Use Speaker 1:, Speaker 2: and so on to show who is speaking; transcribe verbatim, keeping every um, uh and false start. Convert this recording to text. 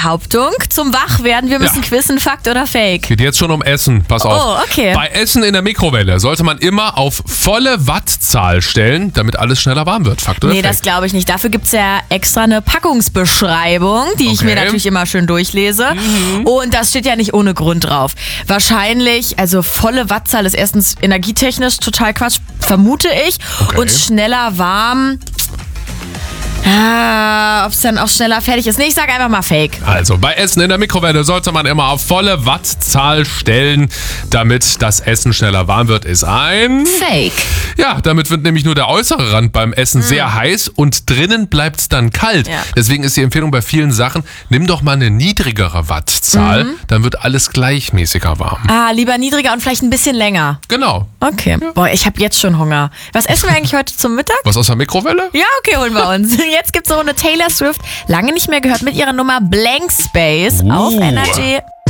Speaker 1: Behauptung. Zum Wachwerden, wir müssen
Speaker 2: Ja.
Speaker 1: quizzen, Fakt oder Fake?
Speaker 2: Geht jetzt schon um Essen, pass auf.
Speaker 1: Oh, okay.
Speaker 2: Bei Essen in der Mikrowelle sollte man immer auf volle Wattzahl stellen, damit alles schneller warm wird. Fakt oder
Speaker 1: Nee,
Speaker 2: Fake?
Speaker 1: das glaube ich nicht. Dafür gibt's ja extra eine Packungsbeschreibung, die ich
Speaker 2: Okay.
Speaker 1: mir natürlich immer schön durchlese.
Speaker 2: Mhm.
Speaker 1: Und das steht ja nicht ohne Grund drauf. Wahrscheinlich, also volle Wattzahl ist erstens energietechnisch total Quatsch, vermute ich.
Speaker 2: Okay.
Speaker 1: Und schneller warm. Ah, ob es dann auch schneller fertig ist. Nee, ich sage einfach mal Fake.
Speaker 2: Also, bei Essen in der Mikrowelle sollte man immer auf volle Wattzahl stellen, damit das Essen schneller warm wird, ist ein...
Speaker 1: Fake.
Speaker 2: Ja, damit wird nämlich nur der äußere Rand beim Essen sehr heiß und drinnen bleibt es dann kalt.
Speaker 1: Ja.
Speaker 2: Deswegen ist die Empfehlung bei vielen Sachen, nimm doch mal eine niedrigere Wattzahl, dann wird alles gleichmäßiger warm.
Speaker 1: Ah, lieber niedriger und vielleicht ein bisschen länger.
Speaker 2: Genau.
Speaker 1: Okay. Boah, ich habe jetzt schon Hunger. Was essen wir eigentlich heute zum Mittag?
Speaker 2: Was aus der Mikrowelle?
Speaker 1: Ja, okay, holen wir uns. Jetzt gibt's so eine Taylor Swift, lange nicht mehr gehört, mit ihrer Nummer Blank Space auf
Speaker 2: Uh.
Speaker 1: Energy.